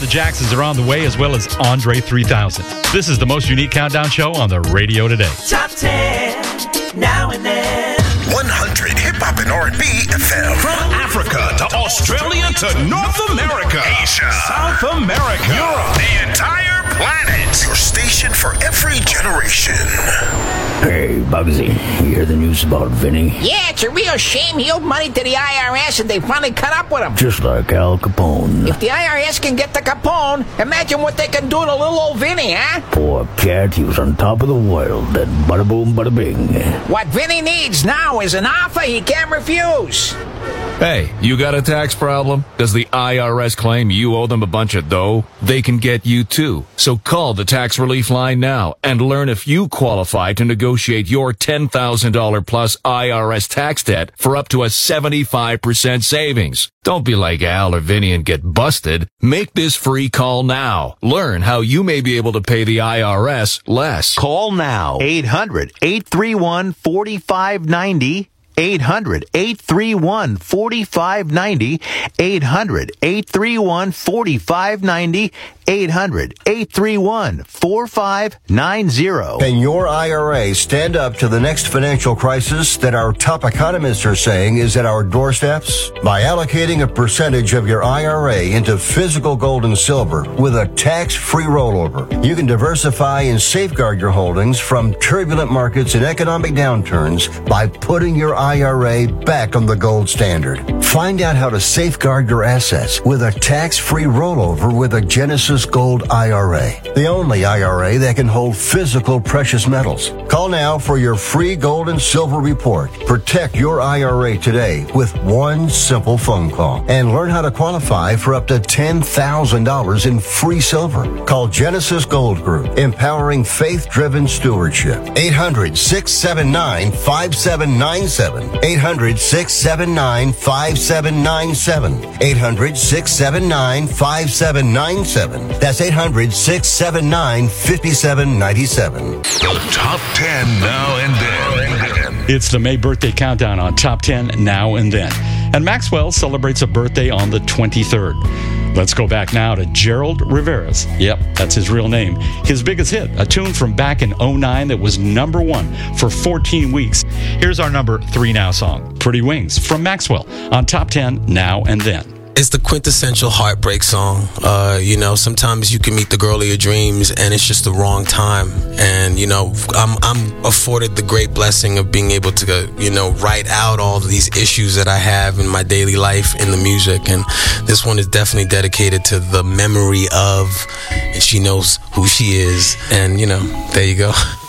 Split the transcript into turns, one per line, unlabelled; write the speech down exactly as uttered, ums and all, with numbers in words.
the Jacksons are on the way, as well as Andre three thousand. This is the most unique countdown show on the radio today.
Top ten, now and then.
one hundred hip-hop and R and B F M.
From Africa to Australia to North America,
Asia,
South America,
Europe, the entire planet. Your station for every generation.
Hey, Bugsy, you hear the news about Vinny?
Yeah, it's a real shame. He owed money to the I R S and they finally cut up with him.
Just like Al Capone.
If the I R S can get to Capone, imagine what they can do to little old Vinny, huh?
Poor cat, he was on top of the world. That bada boom, bada bing.
What Vinny needs now is an offer he can't refuse.
Hey, you got a tax problem? Does the I R S claim you owe them a bunch of dough? They can get you too. So call the tax relief line now and learn if you qualify to negotiate your ten thousand dollars plus I R S tax debt for up to a seventy-five percent savings. Don't be like Al or Vinny and get busted. Make this free call now. Learn how you may be able to pay the I R S less.
Call now. eight hundred, eight three one, four five nine zero. eight hundred, eight three one, four five nine zero. eight hundred, eight three one, four five nine zero. eight hundred, eight three one, four five nine zero.
Can your I R A stand up to the next financial crisis that our top economists are saying is at our doorsteps? By allocating a percentage of your I R A into physical gold and silver with a tax-free rollover, you can diversify and safeguard your holdings from turbulent markets and economic downturns by putting your I R A back on the gold standard. Find out how to safeguard your assets with a tax-free rollover with a Genesis Gold I R A, the only I R A that can hold physical precious metals. Call now for your free gold and silver report. Protect your I R A today with one simple phone call and learn how to qualify for up to ten thousand dollars in free silver. Call Genesis Gold Group, empowering faith-driven stewardship. eight hundred, six seven nine, five seven nine seven. eight hundred, six seven nine, five seven nine seven. eight hundred, six seven nine, five seven nine seven. That's eight hundred, six seven nine, five seven nine seven.
The Top ten Now and Then.
It's the May birthday countdown on Top ten Now and Then. And Maxwell celebrates a birthday on the twenty-third. Let's go back now to Gerald Rivera's. Yep, that's his real name. His biggest hit, a tune from back in oh nine that was number one for fourteen weeks. Here's our number three now song, Pretty Wings, from Maxwell on Top ten Now and Then.
It's the quintessential heartbreak song. Uh, you know, sometimes you can meet the girl of your dreams and it's just the wrong time. And, you know, I'm, I'm afforded the great blessing of being able to, you know, write out all of these issues that I have in my daily life in the music. And this one is definitely dedicated to the memory of, and she knows who she is. And, you know, there you go.